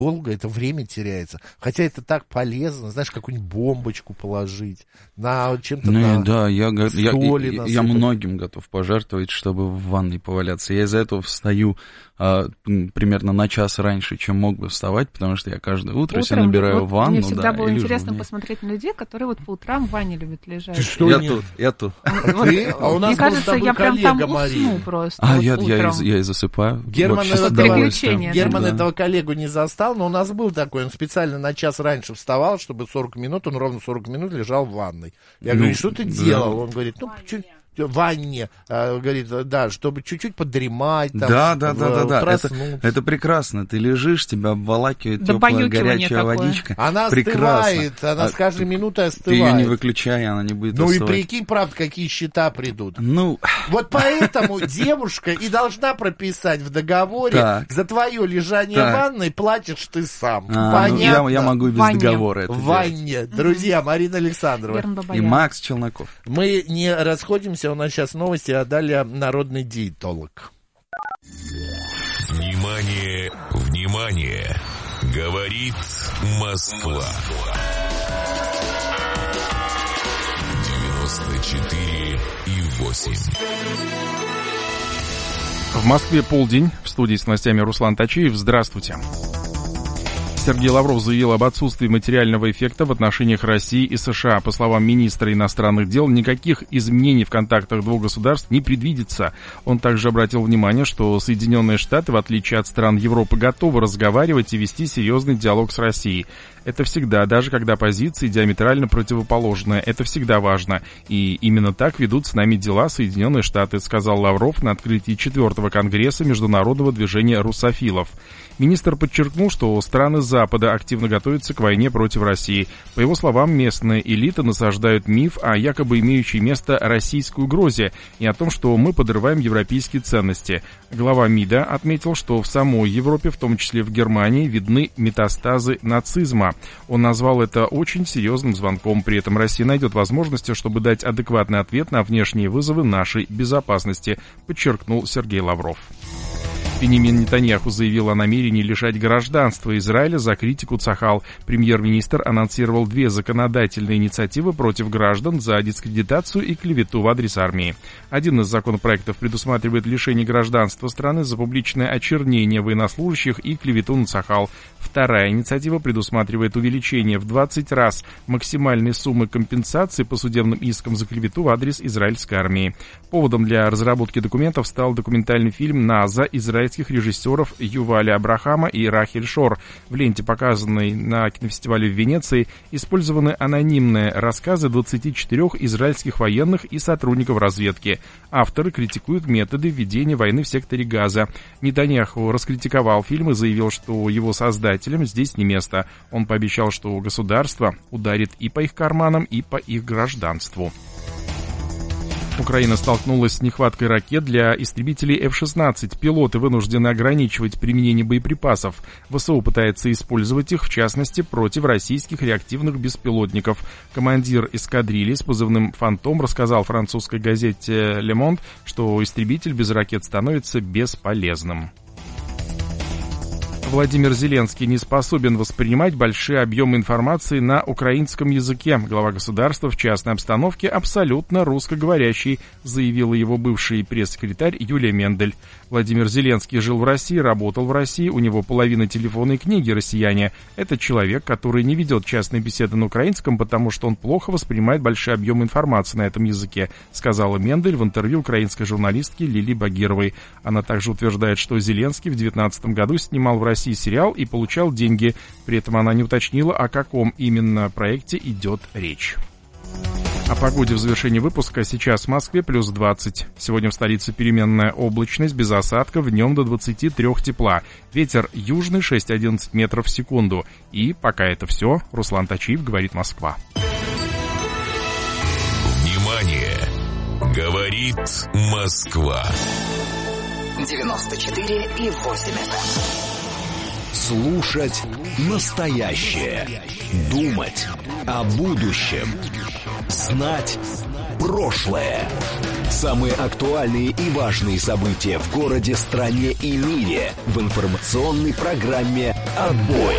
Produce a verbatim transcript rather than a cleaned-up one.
долго это время теряется. Хотя это так полезно, знаешь, какую-нибудь бомбочку положить, на чем-то ну, на да, я, соли я, я многим готов пожертвовать, чтобы в ванной поваляться. Я из-за этого встаю а, примерно на час раньше, чем мог бы вставать, потому что я каждое утро Утром, себе набираю вот ванну. Мне всегда да, было интересно посмотреть на людей, которые вот по утрам в ванне любят лежать. Ты что, я не... тут, я тут. А ты? А у нас Мне кажется, я прям там усну Мария. просто. А, вот я, я, и, я и засыпаю. Герман, вот, этого, приключения, Герман да. этого коллегу не застал, но у нас был такой, он специально на час раньше вставал, чтобы сорок минут, он ровно сорок минут лежал в ванной. Я ну, говорю, что ты да. делал? Он говорит, ну, чуть в ванне, а, говорит, да, чтобы чуть-чуть подремать, там, да, да, да, да, да. Это, это прекрасно. Ты лежишь, тебя обволакивает да теплая горячая такое. водичка. Она прекрасно. остывает, она а, с каждой минутой остывает. Ты ее не выключай, она не будет Ну остывать. и прикинь, правда, какие счета придут. Ну... Вот поэтому девушка и должна прописать в договоре, так. за твое лежание так. в ванной платишь ты сам. А, понятно? Ну, я, я могу и без ванне. договора это В ванне. Друзья, Марина Александрова. И Макс Челноков. Мы не расходимся, у нас сейчас новости, а далее народный диетолог. Внимание, внимание! Говорит Москва. девяносто четыре и восемь. В Москве полдень. В студии с новостями Руслан Тачиев. Здравствуйте. Сергей Лавров заявил об отсутствии материального эффекта в отношениях России и США. По словам министра иностранных дел, никаких изменений в контактах двух государств не предвидится. Он также обратил внимание, что Соединенные Штаты, в отличие от стран Европы, готовы разговаривать и вести серьезный диалог с Россией. Это всегда, даже когда позиции диаметрально противоположные, это всегда важно. И именно так ведут с нами дела Соединенные Штаты, сказал Лавров на открытии четвертого конгресса Международного движения русофилов. Министр подчеркнул, что страны Запада активно готовятся к войне против России. По его словам, местная элита насаждают миф о якобы имеющей место российской угрозе и о том, что мы подрываем европейские ценности. Глава МИДа отметил, что в самой Европе, в том числе в Германии, видны метастазы нацизма. Он назвал это очень серьезным звонком. При этом Россия найдет возможности, чтобы дать адекватный ответ на внешние вызовы нашей безопасности, подчеркнул Сергей Лавров. Беньямин Нетаньяху заявил о намерении лишать гражданства Израиля за критику Цахал. Премьер-министр анонсировал две законодательные инициативы против граждан за дискредитацию и клевету в адрес армии. Один из законопроектов предусматривает лишение гражданства страны за публичное очернение военнослужащих и клевету на Цахал. Вторая инициатива предусматривает увеличение в двадцать раз максимальной суммы компенсации по судебным искам за клевету в адрес израильской армии. Поводом для разработки документов стал документальный фильм «Наза» израильских режиссеров Юваля Абрахама и Рахель Шор. В ленте, показанной на кинофестивале в Венеции, использованы анонимные рассказы двадцати четырёх израильских военных и сотрудников разведки. Авторы критикуют методы ведения войны в секторе Газа. Нетаньяху раскритиковал фильм и заявил, что его создателям здесь не место. Он пообещал, что государство ударит и по их карманам, и по их гражданству. Украина столкнулась с нехваткой ракет для истребителей эф шестнадцать. Пилоты вынуждены ограничивать применение боеприпасов. ВСУ пытается использовать их, в частности, против российских реактивных беспилотников. Командир эскадрильи с позывным «Фантом» рассказал французской газете «Ле Монд», что истребитель без ракет становится бесполезным. Владимир Зеленский не способен воспринимать большие объемы информации на украинском языке. Глава государства в частной обстановке абсолютно русскоговорящий, заявила его бывший пресс-секретарь Юлия Мендель. Владимир Зеленский жил в России, работал в России, у него половина телефонной книги «Россияне». Это человек, который не ведет частные беседы на украинском, потому что он плохо воспринимает большие объемы информации на этом языке, сказала Мендель в интервью украинской журналистке Лили Багировой. Она также утверждает, что Зеленский в две тысячи девятнадцатом году снимал в России сериал и получал деньги. При этом она не уточнила, о каком именно проекте идет речь. О погоде в завершении выпуска. Сейчас в Москве плюс двадцать. Сегодня в столице переменная облачность, без осадков, днем до двадцати трёх тепла. Ветер южный шесть-одиннадцать метров в секунду. И пока это все. Руслан Тачиев, говорит Москва. Внимание! Говорит Москва. девяносто четыре и восемь эф эм. Слушать настоящее. Думать о будущем. Знать прошлое. Самые актуальные и важные события в городе, стране и мире в информационной программе «Отбой».